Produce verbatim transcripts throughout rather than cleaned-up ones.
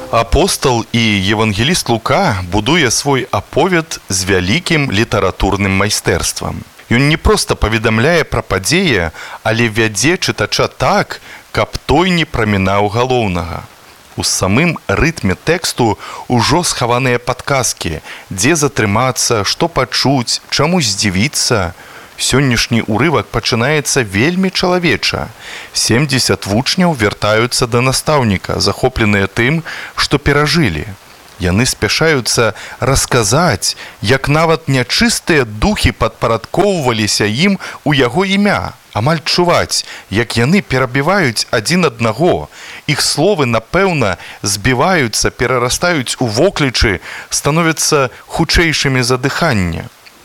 Апостал і евангеліст Лука будуе свой аповед з вялікім літаратурным майстэрствам. Ён не проста паведамляе пра падзеі, але вядзе чытача так, каб той не прамінаў галоўнага. У самым рытме тэксту ўжо схаваныя падказкі, дзе затрымацца, што пачуць, чаму здзівіцца. Сённяшні ўрывак пачынаецца вельмі чалавеча. семдзесят вучняў вяртаюцца да настаўніка, захопленыя тым, што перажылі. Яны спяшаюцца расказаць, як нават нячыстыя духі падпарадкоўваліся ім у яго імя. Амаль чуваць, як яны перабіваюць адзін аднаго. Іх словы, напэўна, збіваюцца, перарастаюць у воклічы, становяцца хутчэйшымі за дыханне.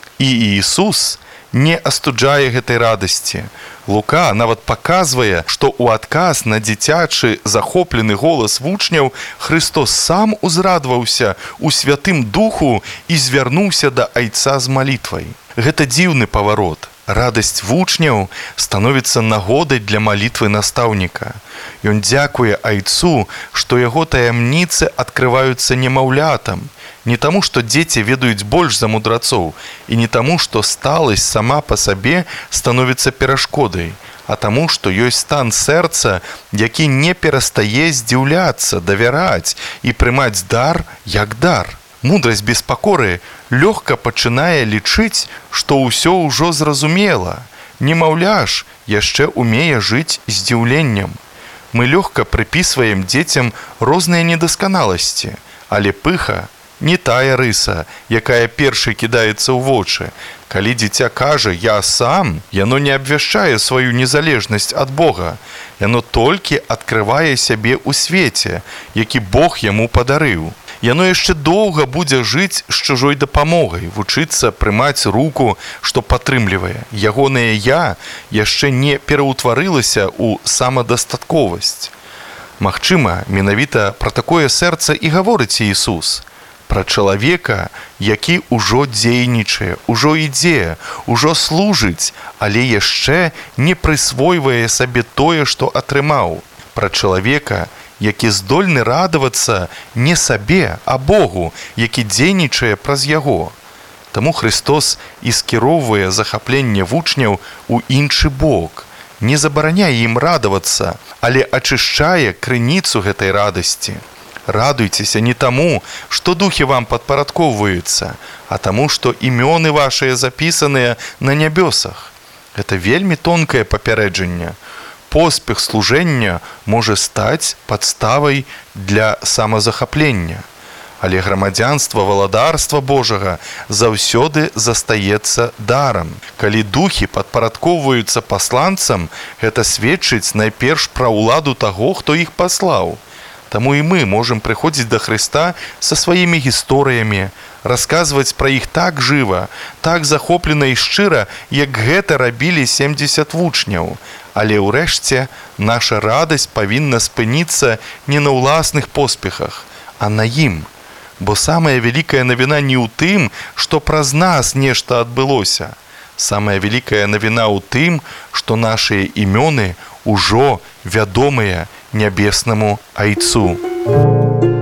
І Ісус не астуджае гэтай радасці. Лука нават паказвае, што ў адказ на дзіцячы захоплены голас вучняў Христос сам узрадваўся у Святым Духу і звярнуўся да Айца з малітвай. Гэта дзіўны паварот. Радасць вучняў становіцца нагодай для малітвы настаўніка. Ён дзякуе Айцу, што яго таямніцы адкрываюцца немаўлятам, не таму, што дзеці ведаюць больш за мудрацоў, і не таму, што сталасць сама па сабе становіцца перашкодай, а таму, што ёсць стан сэрца, які не перастае здзіўляцца, давяраць і прымаць дар як дар. Мудрасць без пакоры лёгка пачынае лічыць, што ўсё ўжо зразумела. Немаўля ж яшчэ умее жыць здзіўленнем. Мы лёгка прыпісваем дзецям розныя недасканаласці, але пыха не тая рыса, якая першай кідаецца ў вочы. Калі дзіця кажа «я сам», яно не абвяшчае сваю незалежнасць ад Бога. Яно толькі адкрывае сябе ў свеце, які Бог яму падарыў. Яно яшчэ доўга будзе жыць з чужой дапамогай, вучыцца прымаць руку, што падтрымлівае. Ягонае «я» яшчэ не пераўтварылася ў самадастатковасць. Магчыма, менавіта пра такое сэрца і гаворыць Ісус. Пра чалавека, які ўжо дзейнічае, ужо ідзе, ужо служыць, але яшчэ не прысвойвае сабе тое, што атрымаў. Пра чалавека, які здольны радавацца не сабе, а Богу, які дзейнічае праз яго. Таму Христос і скіроўвае захапленне вучняў у іншы бок. Не забараняе ім радавацца, але ачышчае крыніцу гэтай радасці. Радуйцеся не таму, што духі вам падпарадкоўваюцца, а таму, што імёны вашыя запісаныя на нябёсах. Гэта вельмі тонкае папярэджанне. Поспех служэння можа стаць падставай для самазахаплення. Але грамадзянства валадарства Божага заўсёды застаецца дарам. Калі духі падпарадкоўваюцца пасланцам, гэта сведчыць найперш пра ўладу таго, хто іх паслаў. Таму і мы можам прыходзіць да Хрыста са сваімі гісторыямі, расказваць пра іх так жыва, так захоплена і шчыра, як гэта рабілі семдзесят вучняў. Але ўрэшце наша радасць павінна спыніцца не на ўласных поспехах, а на ім. Бо самая вялікая навіна не ў тым, што праз нас нешта адбылося. Самая вялікая навіна ў тым, што нашыя імёны ўжо вядомыя нябеснаму Айцу.